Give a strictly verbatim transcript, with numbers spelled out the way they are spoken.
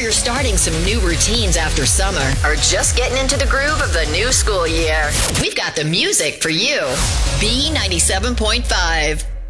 you're starting some new routines after summer or just getting into the groove of the new school year, we've got the music for you. B ninety-seven point five.